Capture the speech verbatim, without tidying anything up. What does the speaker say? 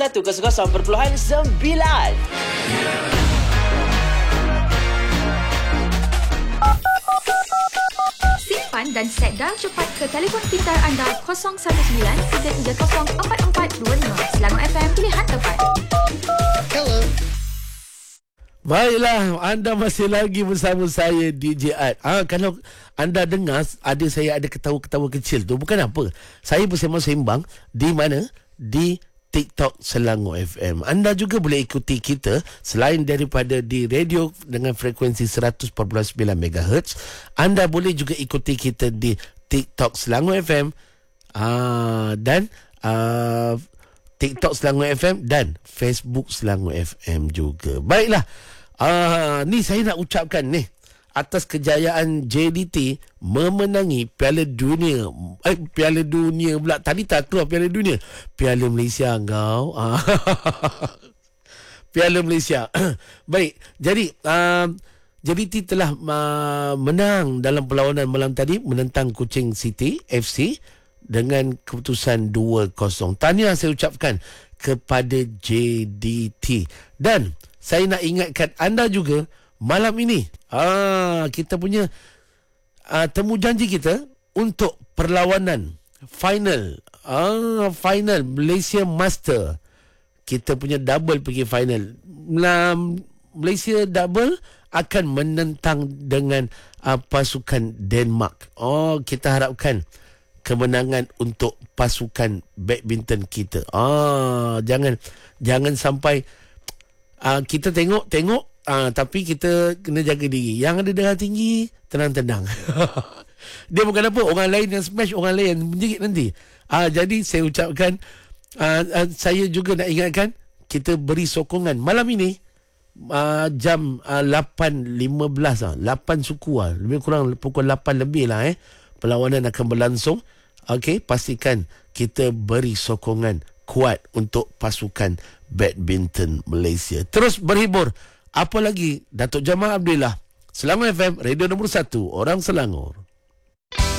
satu kosong kosong perpuluhan sembilan. Simpan dan set dial cepat ke telefon pintar anda kosong satu sembilan tiga tiga kosong empat empat dua lima. Selangor F M, pilihan tepat. Hello. Baiklah, anda masih lagi bersama saya D J Ad. Ah, kalau anda dengar ada saya ada ketawa-ketawa kecil tu, bukan apa. Saya bersembang-sembang di mana? Di TikTok Selangor F M. Anda juga boleh ikuti kita selain daripada di radio dengan frekuensi seratus perpuluhan sembilan megahertz. Anda boleh juga ikuti kita di TikTok Selangor F M uh, dan uh, TikTok Selangor F M dan Facebook Selangor F M juga. Baiklah, uh, ni saya nak ucapkan ni atas kejayaan J D T memenangi Piala Dunia. Eh, Piala Dunia pula. Tadi tak keluar Piala Dunia. Piala Malaysia kau. Piala Malaysia. Baik, jadi uh, J D T telah uh, menang dalam perlawanan malam tadi menentang Kuching City F C dengan keputusan dua kosong. Tahniah saya ucapkan kepada J D T. Dan saya nak ingatkan anda juga, malam ini ah, kita punya ah, temu janji kita untuk perlawanan final ah, final Malaysia Master. Kita punya double pergi final. Malaysia double akan menentang dengan ah, pasukan Denmark. Oh, kita harapkan kemenangan untuk pasukan badminton kita. Ah, jangan jangan sampai ah, kita tengok tengok Ah, tapi kita kena jaga diri. Yang ada darah tinggi, tenang-tenang. Dia bukan apa, orang lain yang smash, orang lain yang menjerit nanti. Ah, jadi saya ucapkan, ah, ah, saya juga nak ingatkan, kita beri sokongan malam ini ah, jam ah, lapan lima belas ah, lapan suku ah, lebih kurang pukul lapan lebih lah eh. Perlawanan akan berlangsung. Okey, pastikan kita beri sokongan kuat untuk pasukan badminton Malaysia. Terus berhibur. Apa lagi? Datuk Jamal Abdillah, Selangor F M, radio nombor satu, orang Selangor.